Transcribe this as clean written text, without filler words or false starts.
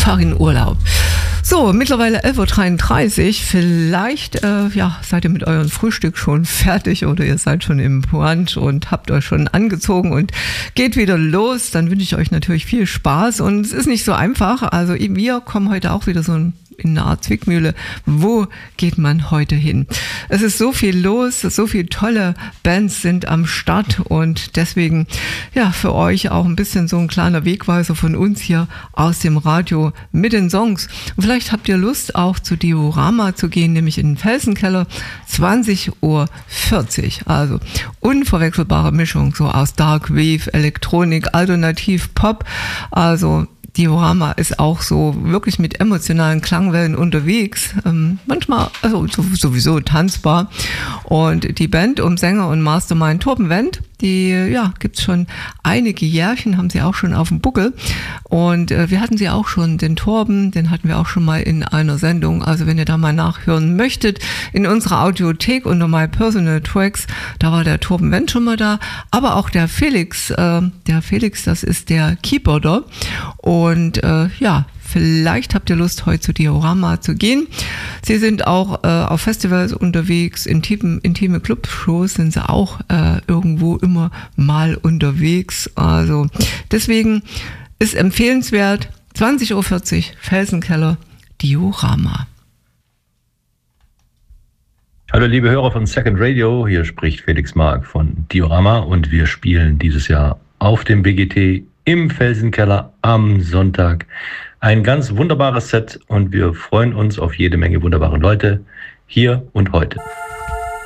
fahr in Urlaub. So, mittlerweile 11.33 Uhr. Vielleicht seid ihr mit eurem Frühstück schon fertig oder ihr seid schon im Brunch und habt euch schon angezogen und geht wieder los. Dann wünsche ich euch natürlich viel Spaß. Und es ist nicht so einfach. Also wir kommen heute auch wieder so in eine Art Zwickmühle. Wo geht man heute hin? Es ist so viel los, so viele tolle Bands sind am Start und deswegen für euch auch ein bisschen so ein kleiner Wegweiser von uns hier aus dem Radio mit den Songs. Und vielleicht habt ihr Lust auch zu Diorama zu gehen, nämlich in den Felsenkeller, 20.40 Uhr. Also unverwechselbare Mischung so aus Dark Wave, Elektronik, Alternativ, Pop. Also Diorama ist auch so wirklich mit emotionalen Klangwellen unterwegs, manchmal also sowieso tanzbar. Und die Band um Sänger und Mastermind Torben Wendt, die gibt's schon einige Jährchen, haben sie auch schon auf dem Buckel. Und wir hatten sie auch schon, den Torben, den hatten wir auch schon mal in einer Sendung. Also wenn ihr da mal nachhören möchtet, in unserer Audiothek unter My Personal Tracks, da war der Torben Wendt schon mal da, aber auch der Felix, das ist der Keyboarder. Und vielleicht habt ihr Lust, heute zu Diorama zu gehen. Sie sind auch auf Festivals unterwegs, intime Clubshows sind sie auch irgendwo immer mal unterwegs. Also deswegen ist empfehlenswert, 20.40 Uhr, Felsenkeller, Diorama. Hallo liebe Hörer von Second Radio, hier spricht Felix Mark von Diorama und wir spielen dieses Jahr auf dem BGT im Felsenkeller am Sonntag. Ein ganz wunderbares Set und wir freuen uns auf jede Menge wunderbare Leute hier und heute.